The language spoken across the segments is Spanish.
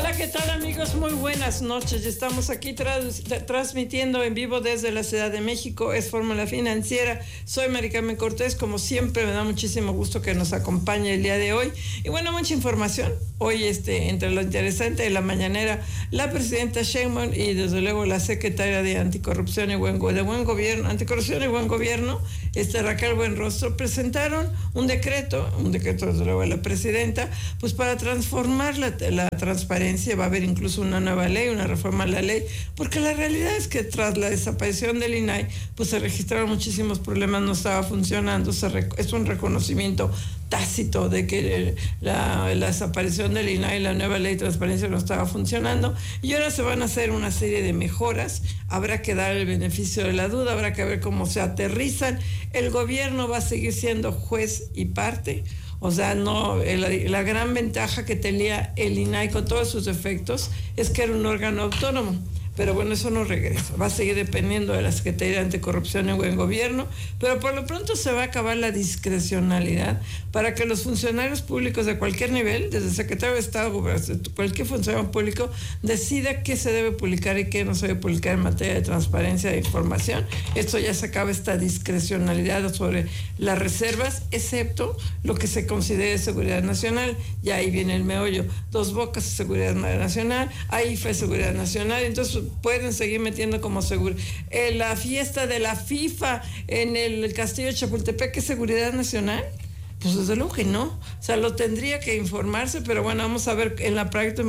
Hola, ¿qué tal, amigos? Muy buenas noches. Estamos aquí transmitiendo en vivo desde la Ciudad de México. Es Fórmula Financiera. Soy Mari Carmen Cortés. Como siempre, me da muchísimo gusto que nos acompañe el día de hoy. Y bueno, mucha información. Hoy, entre lo interesante de la mañanera, la presidenta Sheinbaum y desde luego la secretaria de Anticorrupción y Buen Gobierno, Anticorrupción y Buen Gobierno, Raquel Buenrostro, presentaron un decreto desde luego de la presidenta, pues para transformar la transparencia. Va a haber incluso una nueva ley, una reforma a la ley, porque la realidad es que tras la desaparición del INAI, pues se registraron muchísimos problemas, no estaba funcionando, es un reconocimiento tácito de que la desaparición del INAI, la nueva ley de transparencia, no estaba funcionando, y ahora se van a hacer una serie de mejoras. Habrá que dar el beneficio de la duda, habrá que ver cómo se aterrizan. El gobierno va a seguir siendo juez y parte. O sea, no, la gran ventaja que tenía el INAI con todos sus defectos es que era un órgano autónomo. Pero bueno, eso no regresa, va a seguir dependiendo de la Secretaría de Anticorrupción y Buen Gobierno, pero por lo pronto se va a acabar la discrecionalidad para que los funcionarios públicos de cualquier nivel, desde el secretario de Estado, cualquier funcionario público, decida qué se debe publicar y qué no se debe publicar en materia de transparencia de información. Esto ya se acaba, esta discrecionalidad sobre las reservas, excepto lo que se considere seguridad nacional. Y ahí viene el meollo: Dos Bocas es seguridad nacional, AIFA es seguridad nacional. Entonces pueden seguir metiendo como seguro. La fiesta de la FIFA en el Castillo de Chapultepec es seguridad nacional. Pues desde luego que no. O sea, lo tendría que informarse, pero bueno, vamos a ver en la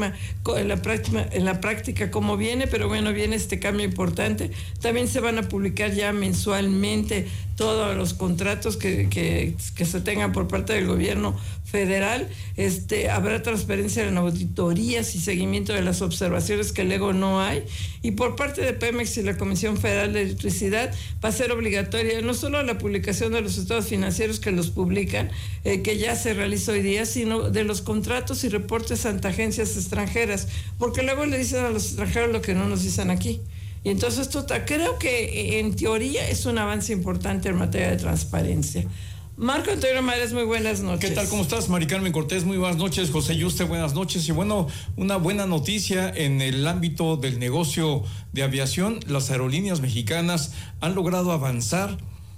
práctica cómo viene, pero bueno, viene este cambio importante. También se van a publicar ya mensualmente todos los contratos que se tengan por parte del gobierno federal. Habrá transparencia en auditorías y seguimiento de las observaciones que luego no hay. Y por parte de Pemex y la Comisión Federal de Electricidad va a ser obligatoria no solo la publicación de los estados financieros que los publican, que ya se realiza hoy día, sino de los contratos y reportes ante agencias extranjeras, porque luego le dicen a los extranjeros lo que no nos dicen aquí. Y entonces esto creo que en teoría es un avance importante en materia de transparencia. Marco Antonio Mares, muy buenas noches. ¿Qué tal? ¿Cómo estás? Mari Carmen Cortés, muy buenas noches. José Yuste, buenas noches. Y bueno, una buena noticia en el ámbito del negocio de aviación. Las aerolíneas mexicanas han logrado avanzar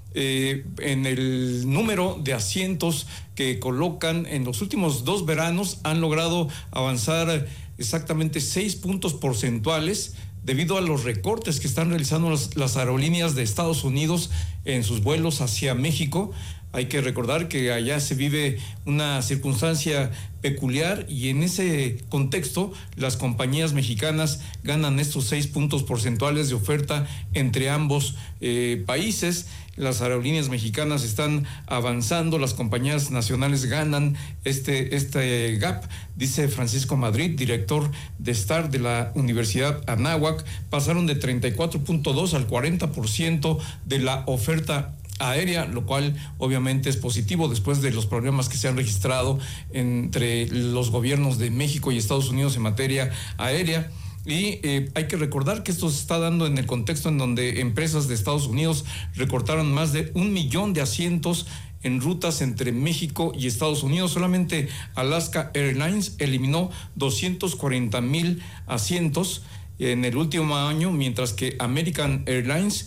en el número de asientos que colocan. En los últimos 2 veranos han logrado avanzar exactamente 6 puntos porcentuales debido a los recortes que están realizando las aerolíneas de Estados Unidos en sus vuelos hacia México. Hay que recordar que allá se vive una circunstancia peculiar y en ese contexto las compañías mexicanas ganan estos 6 puntos porcentuales de oferta entre ambos países. Las aerolíneas mexicanas están avanzando, las compañías nacionales ganan este gap, dice Francisco Madrid, director de STAR de la Universidad Anáhuac. Pasaron de 34.2 al 40% de la oferta aérea, lo cual obviamente es positivo después de los problemas que se han registrado entre los gobiernos de México y Estados Unidos en materia aérea. Y hay que recordar que esto se está dando en el contexto en donde empresas de Estados Unidos recortaron más de 1 millón de asientos en rutas entre México y Estados Unidos. Solamente Alaska Airlines eliminó 240,000 asientos en el último año, mientras que American Airlines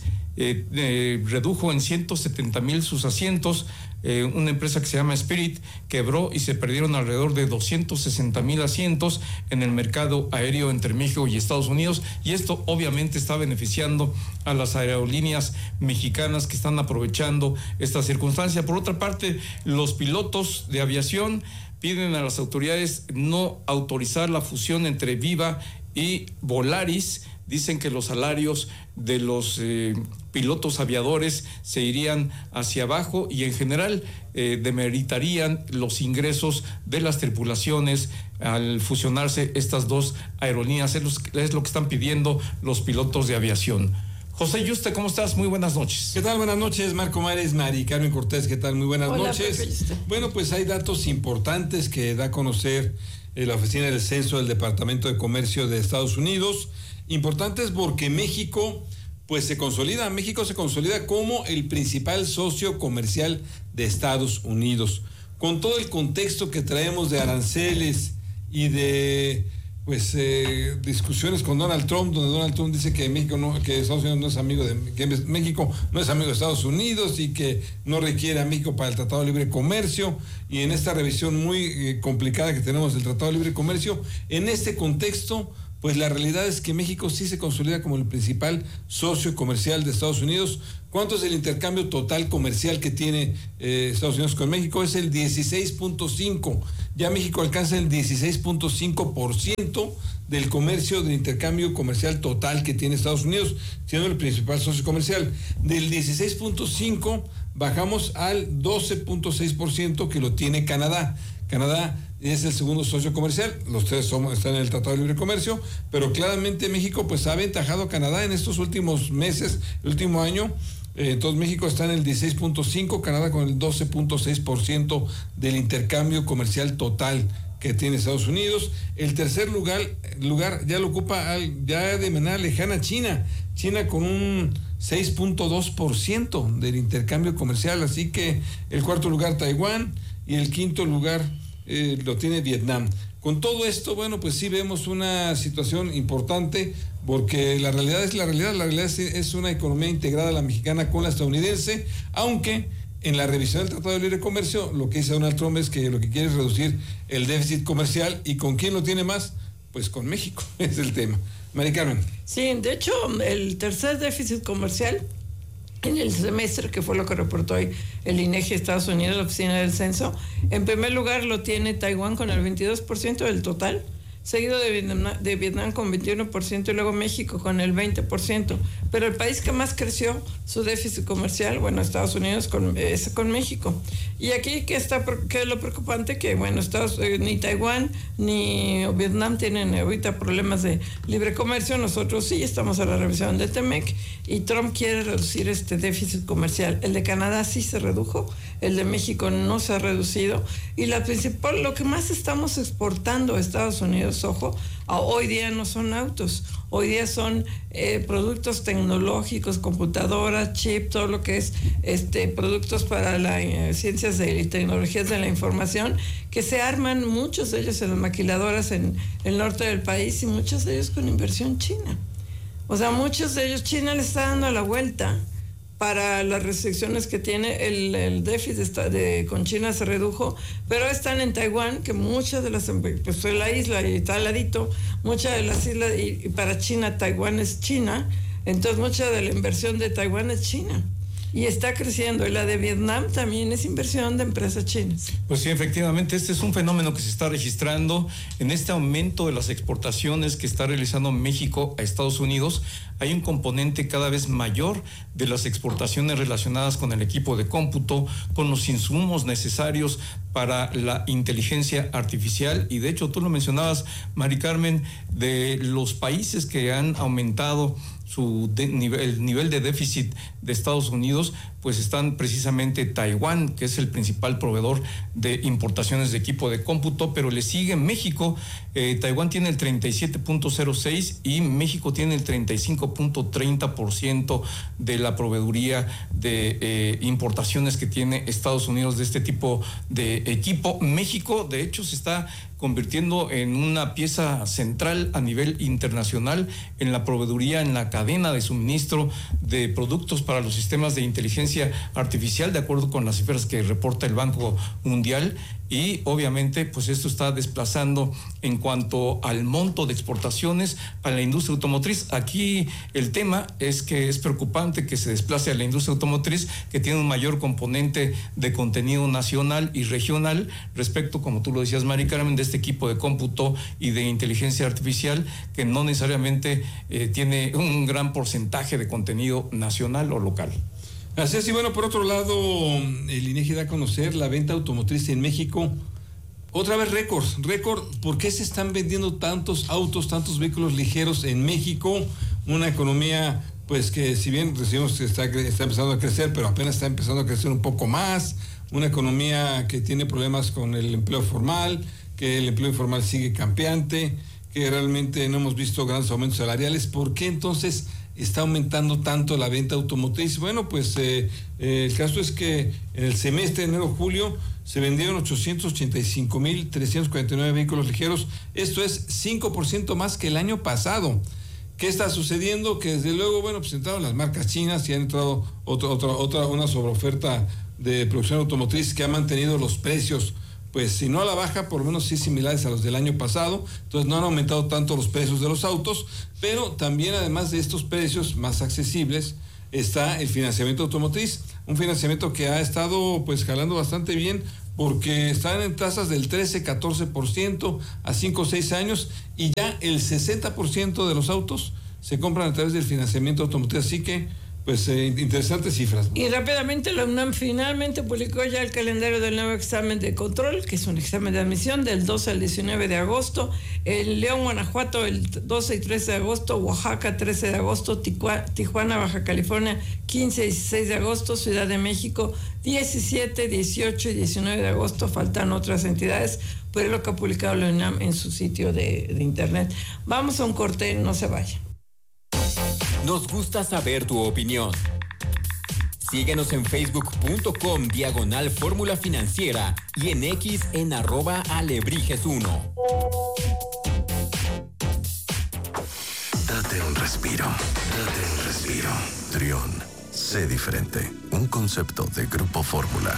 redujo en 170,000 sus asientos. Una empresa que se llama Spirit quebró y se perdieron alrededor de 260,000 asientos en el mercado aéreo entre México y Estados Unidos, y esto obviamente está beneficiando a las aerolíneas mexicanas que están aprovechando esta circunstancia. Por otra parte, los pilotos de aviación piden a las autoridades no autorizar la fusión entre Viva y Volaris. Dicen que los salarios de los pilotos aviadores se irían hacia abajo y en general demeritarían los ingresos de las tripulaciones al fusionarse estas dos aerolíneas. Es lo que están pidiendo los pilotos de aviación. José Yuste, ¿cómo estás? Muy buenas noches. ¿Qué tal? Buenas noches, Marco Mares, Mari Carmen Cortés, ¿qué tal? Muy buenas noches. Pepe. Bueno, pues hay datos importantes que da a conocer la Oficina del Censo del Departamento de Comercio de Estados Unidos. Importantes porque México se consolida como el principal socio comercial de Estados Unidos. Con todo el contexto que traemos de aranceles y de pues discusiones con Donald Trump, donde Donald Trump dice que que Estados Unidos no es amigo que México no es amigo de Estados Unidos y que no requiere a México para el Tratado de Libre Comercio, y en esta revisión muy complicada que tenemos del Tratado de Libre Comercio, en este contexto, pues la realidad es que México sí se consolida como el principal socio comercial de Estados Unidos. ¿Cuánto es el intercambio total comercial que tiene Estados Unidos con México? Es el 16.5. Ya México alcanza el 16.5% del comercio, del intercambio comercial total que tiene Estados Unidos, siendo el principal socio comercial. Del 16.5 bajamos al 12.6% que lo tiene Canadá. Canadá es el segundo socio comercial, los tres están en el Tratado de Libre Comercio, pero claramente México pues ha aventajado a Canadá en estos últimos meses, el último año. Entonces México está en el 16.5, Canadá con el 12.6% del intercambio comercial total que tiene Estados Unidos. El tercer lugar ya lo ocupa ya de manera lejana China con un 6.2% del intercambio comercial, así que el cuarto lugar Taiwán y el quinto lugar lo tiene Vietnam. Con todo esto, bueno, pues sí vemos una situación importante, porque la realidad es una economía integrada, la mexicana con la estadounidense, aunque en la revisión del Tratado de Libre Comercio lo que dice Donald Trump es que lo que quiere es reducir el déficit comercial. ¿Y con quién lo tiene más? Pues con México, es el tema. Mari Carmen. Sí, de hecho, el tercer déficit comercial en el semestre, que fue lo que reportó hoy el INEGI Estados Unidos, la Oficina del Censo, en primer lugar lo tiene Taiwán con el 22% del total, seguido de Vietnam con 21% y luego México con el 20%. Pero el país que más creció su déficit comercial, bueno, Estados Unidos es con México. Y aquí ¿qué es lo preocupante? Que bueno, ni Taiwán ni Vietnam tienen ahorita problemas de libre comercio, nosotros sí estamos a la revisión de TEMEC y Trump quiere reducir este déficit comercial. El de Canadá sí se redujo, el de México no se ha reducido, y lo que más estamos exportando a Estados Unidos, ojo, hoy día no son autos, hoy día son productos tecnológicos, computadoras, chip, todo lo que es productos para las ciencias y tecnologías de la información, que se arman muchos de ellos en las maquiladoras en el norte del país, y muchos de ellos con inversión china. O sea, muchos de ellos, China le está dando la vuelta para las restricciones que tiene. El déficit con China se redujo, pero están en Taiwán, que muchas de las, pues es la isla y está al ladito, muchas de las islas, y para China, Taiwán es China, entonces mucha de la inversión de Taiwán es China. Y está creciendo, y la de Vietnam también es inversión de empresas chinas. Pues sí, efectivamente, este es un fenómeno que se está registrando en este aumento de las exportaciones que está realizando México a Estados Unidos. Hay un componente cada vez mayor de las exportaciones relacionadas con el equipo de cómputo, con los insumos necesarios para la inteligencia artificial, y de hecho tú lo mencionabas, Mari Carmen, de los países que han aumentado el nivel de déficit de Estados Unidos, pues están precisamente Taiwán, que es el principal proveedor de importaciones de equipo de cómputo, pero le sigue México. Taiwán tiene el 37.06 y México tiene el 35.30% de la proveeduría de importaciones que tiene Estados Unidos de este tipo de equipo. México, de hecho, se está convirtiendo en una pieza central a nivel internacional en la proveeduría, en la cadena de suministro de productos para los sistemas de inteligencia artificial, de acuerdo con las cifras que reporta el Banco Mundial. Y obviamente pues esto está desplazando en cuanto al monto de exportaciones a la industria automotriz. Aquí el tema es que es preocupante que se desplace a la industria automotriz, que tiene un mayor componente de contenido nacional y regional respecto, como tú lo decías, Mari Carmen, de este equipo de cómputo y de inteligencia artificial, que no necesariamente tiene un gran porcentaje de contenido nacional o local. Así es, y bueno, por otro lado, el INEGI da a conocer la venta automotriz en México. Otra vez récord. ¿Por qué se están vendiendo tantos autos, tantos vehículos ligeros en México? Una economía, pues que si bien decimos que está empezando a crecer, pero apenas está empezando a crecer un poco más. Una economía que tiene problemas con el empleo formal, que el empleo informal sigue campeante, que realmente no hemos visto grandes aumentos salariales. ¿Por qué entonces está aumentando tanto la venta automotriz? Bueno, pues el caso es que en el semestre de enero-julio se vendieron 885,349 vehículos ligeros. Esto es 5% más que el año pasado. ¿Qué está sucediendo? Que desde luego, bueno, pues entraron las marcas chinas y han entrado una sobreoferta de producción automotriz que ha mantenido los precios, pues si no a la baja, por lo menos sí similares a los del año pasado. Entonces no han aumentado tanto los precios de los autos, pero también además de estos precios más accesibles está el financiamiento automotriz, un financiamiento que ha estado pues jalando bastante bien, porque están en tasas del 13-14% a 5 o 6 años, y ya el 60% de los autos se compran a través del financiamiento automotriz. Así que pues interesantes cifras, ¿no? Y rápidamente la UNAM finalmente publicó ya el calendario del nuevo examen de control, que es un examen de admisión del 12 al 19 de agosto, en León, Guanajuato, el 12 y 13 de agosto, Oaxaca, 13 de agosto, Tijuana, Baja California, 15 y 16 de agosto, Ciudad de México, 17, 18 y 19 de agosto. Faltan otras entidades, pero es lo que ha publicado la UNAM en su sitio de internet. Vamos a un corte, no se vaya. Nos gusta saber tu opinión. Síguenos en facebook.com/Fórmula Financiera y en X en @Alebrijes1. Date un respiro. Trión. Sé diferente. Un concepto de Grupo Fórmula.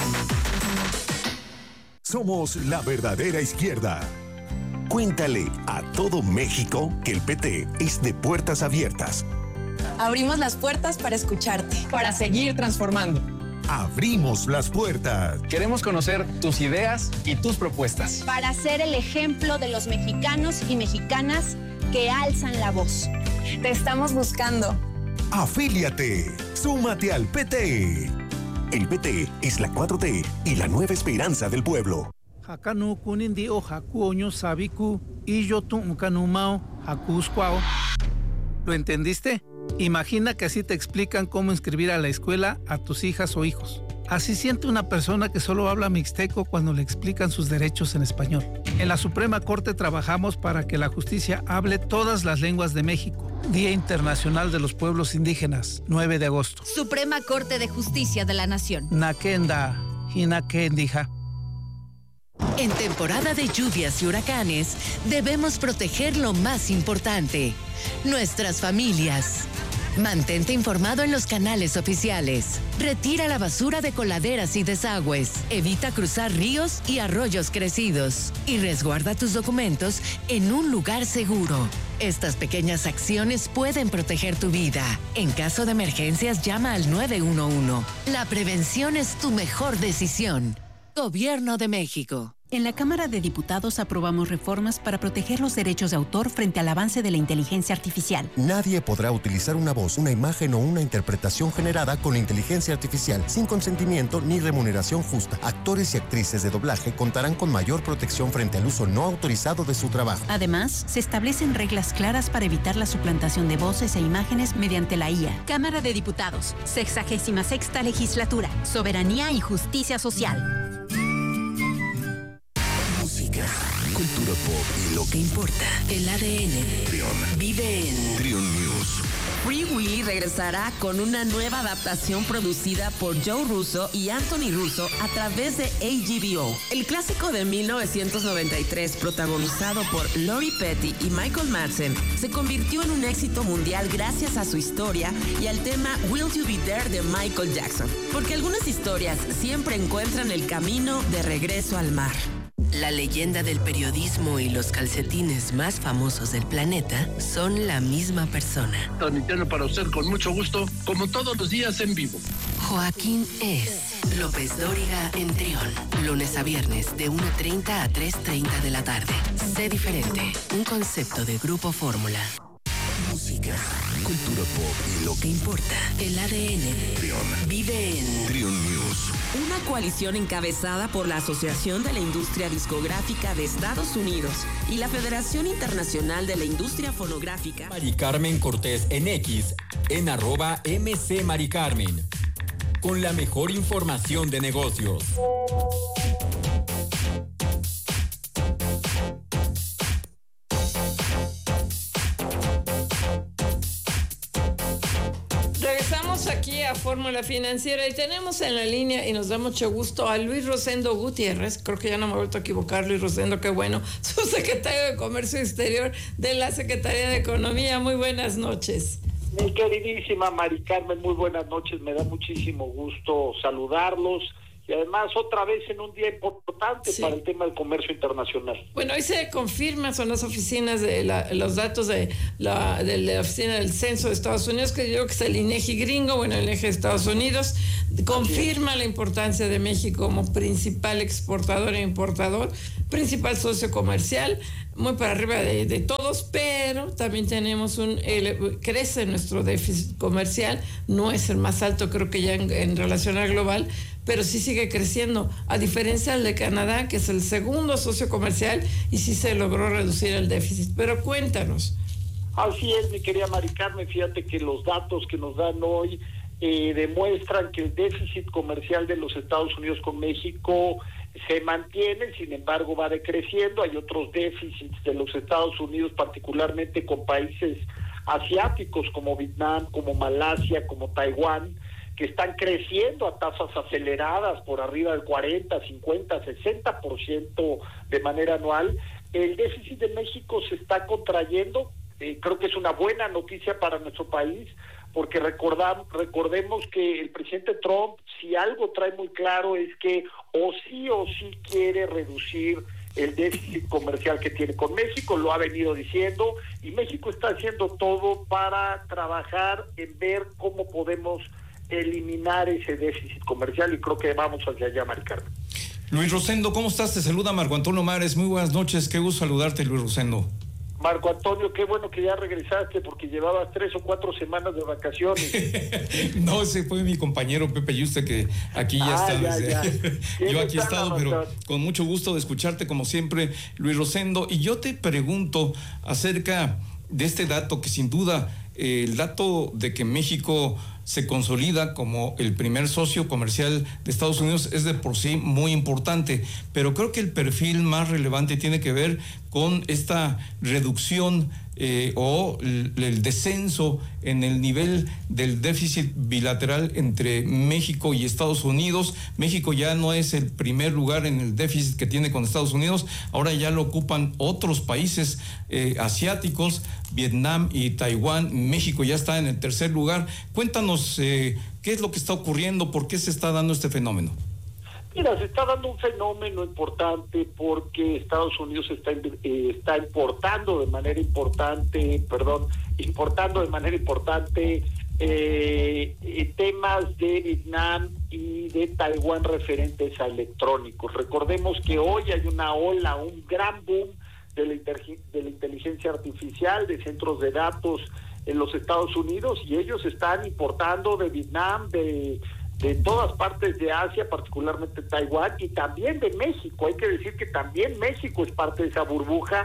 Somos la verdadera izquierda. Cuéntale a todo México que el PT es de puertas abiertas. Abrimos las puertas para escucharte, para seguir transformando. Abrimos las puertas. Queremos conocer tus ideas y tus propuestas. Para ser el ejemplo de los mexicanos y mexicanas que alzan la voz. Te estamos buscando. Afíliate. Súmate al PT. El PT es la 4T y la nueva esperanza del pueblo. Hakanu kunindi o haku oño sabiku y yo tu ukanumao hakuskwao. ¿Lo entendiste? Imagina que así te explican cómo inscribir a la escuela a tus hijas o hijos. Así siente una persona que solo habla mixteco cuando le explican sus derechos en español. En la Suprema Corte trabajamos para que la justicia hable todas las lenguas de México. Día Internacional de los Pueblos Indígenas, 9 de agosto. Suprema Corte de Justicia de la Nación. Nakenda, hinakendija. En temporada de lluvias y huracanes, debemos proteger lo más importante, nuestras familias. Mantente informado en los canales oficiales. Retira la basura de coladeras y desagües. Evita cruzar ríos y arroyos crecidos. Y resguarda tus documentos en un lugar seguro. Estas pequeñas acciones pueden proteger tu vida. En caso de emergencias, llama al 911. La prevención es tu mejor decisión. Gobierno de México. En la Cámara de Diputados aprobamos reformas para proteger los derechos de autor frente al avance de la inteligencia artificial. Nadie podrá utilizar una voz, una imagen o una interpretación generada con inteligencia artificial sin consentimiento ni remuneración justa. Actores y actrices de doblaje contarán con mayor protección frente al uso no autorizado de su trabajo. Además, se establecen reglas claras para evitar la suplantación de voces e imágenes mediante la IA. Cámara de Diputados, 66ª Legislatura, Soberanía y Justicia Social. Cultura pop y lo que importa. El ADN. Trión. Vive en Trión News. Free Willy regresará con una nueva adaptación producida por Joe Russo y Anthony Russo a través de HBO. El clásico de 1993, protagonizado por Lori Petty y Michael Madsen, se convirtió en un éxito mundial gracias a su historia y al tema Will You Be There de Michael Jackson. Porque algunas historias siempre encuentran el camino de regreso al mar. La leyenda del periodismo y los calcetines más famosos del planeta son la misma persona. Transmitiendo para usted con mucho gusto, como todos los días en vivo. Joaquín es López Dóriga en Trión. Lunes a viernes de 1:30 a 3:30 de la tarde. Sé diferente. Un concepto de Grupo Fórmula. Música, cultura pop y lo que importa. El ADN. Trión. Vive en Trión News. Una coalición encabezada por la Asociación de la Industria Discográfica de Estados Unidos y la Federación Internacional de la Industria Fonográfica. Mari Carmen Cortés en X, en @MC Mari Carmen. Con la mejor información de negocios. Regresamos aquí a Fórmula Financiera y tenemos en la línea, y nos da mucho gusto, a Luis Rosendo Gutiérrez. Creo que ya no me he vuelto a equivocar, Luis Rosendo, qué bueno, su secretario de Comercio Exterior de la Secretaría de Economía. Muy buenas noches. Mi queridísima Mari Carmen, muy buenas noches, me da muchísimo gusto saludarlos. Y además otra vez en un día importante para el tema del comercio internacional. Bueno, hoy se confirma, son las oficinas de los datos de la oficina del censo de Estados Unidos, que yo creo que es el INEGI gringo, bueno, el INEGI de Estados Unidos, confirma la importancia de México como principal exportador e importador, principal socio comercial, muy para arriba de todos, pero también tenemos crece nuestro déficit comercial, no es el más alto creo que ya en relación al global, pero sí sigue creciendo, a diferencia del de Canadá, que es el segundo socio comercial, y sí se logró reducir el déficit. Pero cuéntanos. Así es, mi querida Mari Carmen, fíjate que los datos que nos dan hoy demuestran que el déficit comercial de los Estados Unidos con México se mantiene, sin embargo va decreciendo. Hay otros déficits de los Estados Unidos, particularmente con países asiáticos como Vietnam, como Malasia, como Taiwán, que están creciendo a tasas aceleradas por arriba del 40, 50, 60% de manera anual. El déficit de México se está contrayendo. Creo que es una buena noticia para nuestro país, porque recordemos que el presidente Trump, si algo trae muy claro, es que o sí quiere reducir el déficit comercial que tiene con México, lo ha venido diciendo, y México está haciendo todo para trabajar en ver cómo podemos eliminar ese déficit comercial, y creo que vamos hacia allá, Mari Carmen. Luis Rosendo, ¿cómo estás? Te saluda Marco Antonio Mares. Muy buenas noches, qué gusto saludarte, Luis Rosendo. Marco Antonio, qué bueno que ya regresaste, porque llevabas 3 o 4 semanas de vacaciones. No, ese fue mi compañero Pepe Yuste, que aquí ya está. Yo aquí he estado, pero con mucho gusto de escucharte como siempre, Luis Rosendo. Y yo te pregunto acerca de este dato que sin duda, el dato de que México se consolida como el primer socio comercial de Estados Unidos es de por sí muy importante, pero creo que el perfil más relevante tiene que ver con esta reducción o el descenso en el nivel del déficit bilateral entre México y Estados Unidos. México ya no es el primer lugar en el déficit que tiene con Estados Unidos, ahora ya lo ocupan otros países asiáticos, Vietnam y Taiwán. México ya está en el tercer lugar. Cuéntanos qué es lo que está ocurriendo, por qué se está dando este fenómeno. Mira, se está dando un fenómeno importante porque Estados Unidos está importando de manera importante temas de Vietnam y de Taiwán referentes a electrónicos. Recordemos que hoy hay una ola, un gran boom de la inteligencia artificial, de centros de datos en los Estados Unidos, y ellos están importando de Vietnam, de todas partes de Asia, particularmente Taiwán, y también de México. Hay que decir que también México es parte de esa burbuja.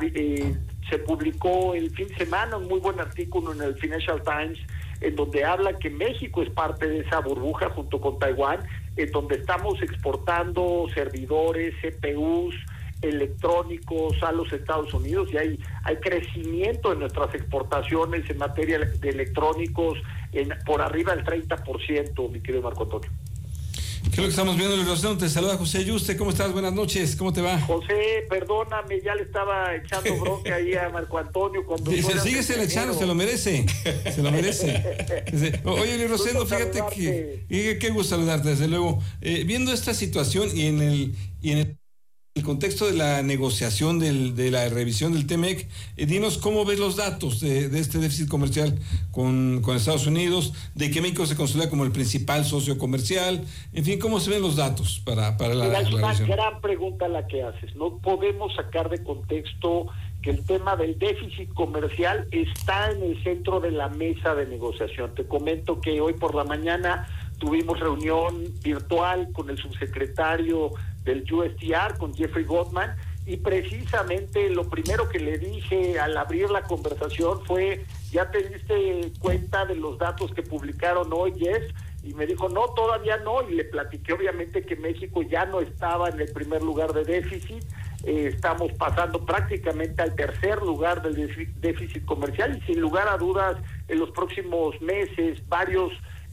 Se publicó el fin de semana un muy buen artículo en el Financial Times, en donde habla que México es parte de esa burbuja junto con Taiwán, en donde estamos exportando servidores, CPUs, electrónicos a los Estados Unidos, y hay crecimiento en nuestras exportaciones en materia de electrónicos por arriba del 30%, mi querido Marco Antonio. ¿Qué es lo que estamos viendo, Luis Rosendo? Te saluda José Yuste. ¿Cómo estás? Buenas noches. ¿Cómo te va? José, perdóname, ya le estaba echando bronca ahí a Marco Antonio. Cuando síguese echando, se lo merece. Se lo merece. Oye, Luis Rosendo, fíjate que qué gusto saludarte, desde luego. Viendo esta situación y en el contexto de la negociación de la revisión del TEMEC, dinos cómo ves los datos de este déficit comercial con Estados Unidos, de que México se consolida como el principal socio comercial, en fin, ¿cómo se ven los datos para la Es una revisión? Gran pregunta la que haces. No podemos sacar de contexto que el tema del déficit comercial está en el centro de la mesa de negociación. Te comento que hoy por la mañana tuvimos reunión virtual con el subsecretario del USTR, con Jeffrey Goldman, y precisamente lo primero que le dije al abrir la conversación fue: ¿ya te diste cuenta de los datos que publicaron hoy, Jeff? Y me dijo, no, todavía no, y le platiqué obviamente que México ya no estaba en el primer lugar de déficit, estamos pasando prácticamente al tercer lugar del déficit comercial, y sin lugar a dudas en los próximos meses varios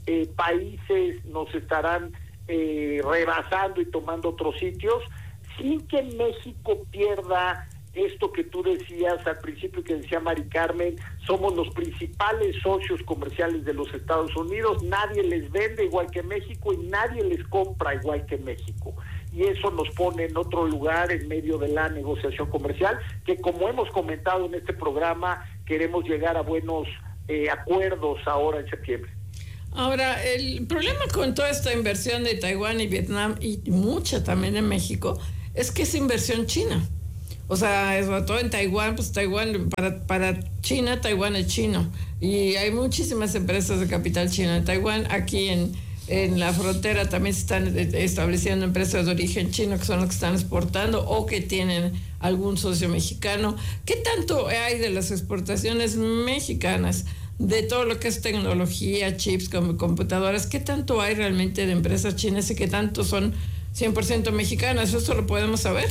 países nos estarán rebasando y tomando otros sitios, sin que México pierda esto que tú decías al principio, que decía Mari Carmen, somos los principales socios comerciales de los Estados Unidos, nadie les vende igual que México y nadie les compra igual que México. Y eso nos pone en otro lugar en medio de la negociación comercial, que como hemos comentado en este programa, queremos llegar a buenos acuerdos ahora en septiembre. Ahora, el problema con toda esta inversión de Taiwán y Vietnam, y mucha también en México, es que es inversión china. O sea, sobre todo en Taiwán, pues Taiwán, para China, Taiwán es chino. Y hay muchísimas empresas de capital chino en Taiwán. Aquí en la frontera también se están estableciendo empresas de origen chino, que son las que están exportando o que tienen algún socio mexicano. ¿Qué tanto hay de las exportaciones mexicanas, de todo lo que es tecnología, chips, computadoras? ¿Qué tanto hay realmente de empresas chinas y qué tanto son 100% mexicanas? ¿Eso lo podemos saber?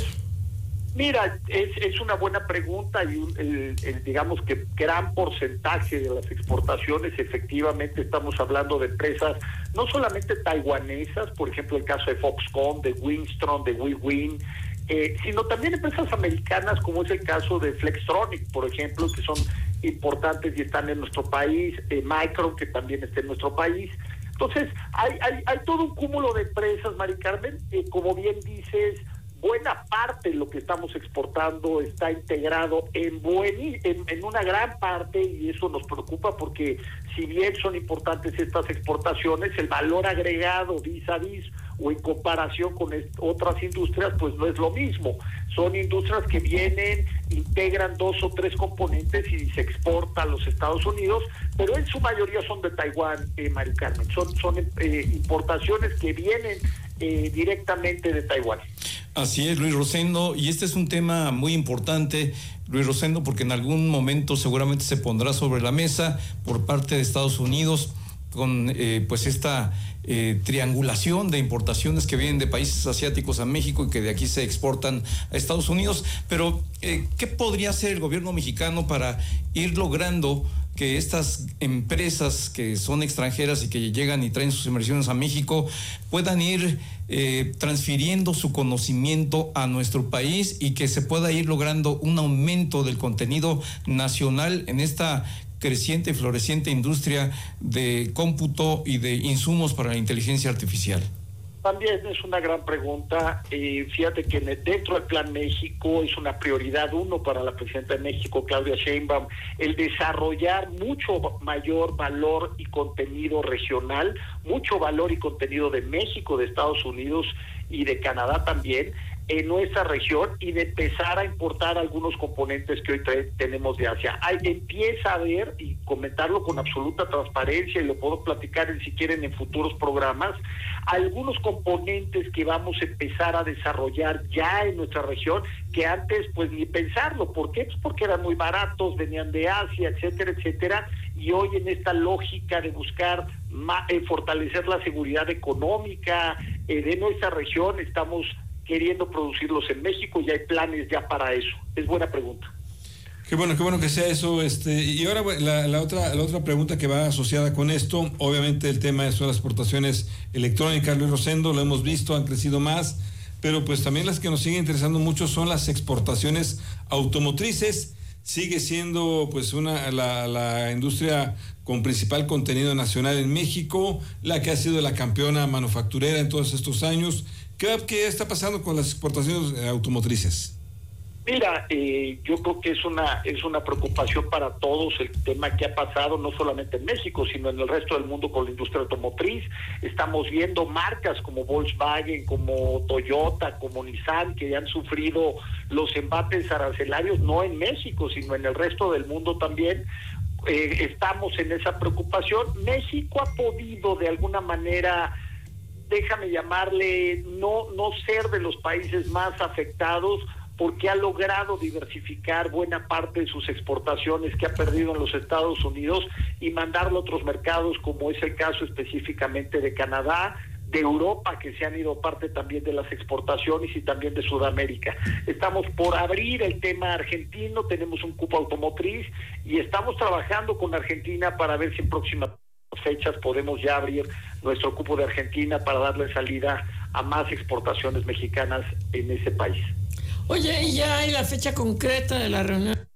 Mira, es una buena pregunta y digamos que gran porcentaje de las exportaciones, efectivamente estamos hablando de empresas no solamente taiwanesas, por ejemplo el caso de Foxconn, de Wistron, de WeWin, sino también empresas americanas como es el caso de Flextronic, por ejemplo, que son importantes y están en nuestro país, Micron, que también está en nuestro país. Entonces, hay todo un cúmulo de empresas, Mari Carmen, como bien dices, buena parte de lo que estamos exportando está integrado en una gran parte, y eso nos preocupa porque si bien son importantes estas exportaciones, el valor agregado vis a vis o en comparación con otras industrias, pues no es lo mismo. Son industrias que vienen, integran 2 o 3 componentes y se exporta a los Estados Unidos, pero en su mayoría son de Taiwán, Mari Carmen. Son importaciones que vienen directamente de Taiwán. Así es, Luis Rosendo, y este es un tema muy importante, Luis Rosendo, porque en algún momento seguramente se pondrá sobre la mesa por parte de Estados Unidos con pues esta triangulación de importaciones que vienen de países asiáticos a México y que de aquí se exportan a Estados Unidos. Pero ¿qué podría hacer el gobierno mexicano para ir logrando que estas empresas que son extranjeras y que llegan y traen sus inversiones a México puedan ir transfiriendo su conocimiento a nuestro país y que se pueda ir logrando un aumento del contenido nacional en esta creciente y floreciente industria de cómputo y de insumos para la inteligencia artificial? También es una gran pregunta. Fíjate que dentro del Plan México es una prioridad 1 para la presidenta de México, Claudia Sheinbaum, el desarrollar mucho mayor valor y contenido regional, mucho valor y contenido de México, de Estados Unidos y de Canadá también, en nuestra región, y de empezar a importar algunos componentes que hoy tenemos de Asia. Empieza a ver, y comentarlo con absoluta transparencia, y lo puedo platicar si quieren en futuros programas, algunos componentes que vamos a empezar a desarrollar ya en nuestra región, que antes pues ni pensarlo. ¿Por qué? Pues porque eran muy baratos, venían de Asia, etcétera, etcétera, y hoy en esta lógica de buscar fortalecer la seguridad económica de nuestra región, estamos queriendo producirlos en México y hay planes ya para eso. Es buena pregunta. Qué bueno que sea eso. Y ahora la otra pregunta que va asociada con esto, obviamente el tema son las exportaciones electrónicas, Luis Rosendo, lo hemos visto, han crecido más, pero pues también las que nos siguen interesando mucho son las exportaciones automotrices. Sigue siendo pues la industria con principal contenido nacional en México, la que ha sido la campeona manufacturera en todos estos años. ¿Qué está pasando con las exportaciones automotrices? Mira, yo creo que es una preocupación para todos el tema que ha pasado, no solamente en México, sino en el resto del mundo con la industria automotriz. Estamos viendo marcas como Volkswagen, como Toyota, como Nissan, que han sufrido los embates arancelarios, no en México, sino en el resto del mundo también. Estamos en esa preocupación. México ha podido de alguna manera, déjame llamarle, no ser de los países más afectados, porque ha logrado diversificar buena parte de sus exportaciones que ha perdido en los Estados Unidos y mandarlo a otros mercados, como es el caso específicamente de Canadá, de Europa, que se han ido parte también de las exportaciones, y también de Sudamérica. Estamos por abrir el tema argentino, tenemos un cupo automotriz y estamos trabajando con Argentina para ver si en próximas fechas podemos ya abrir nuestro cupo de Argentina para darle salida a más exportaciones mexicanas en ese país. Oye, ¿y ya hay la fecha concreta de la reunión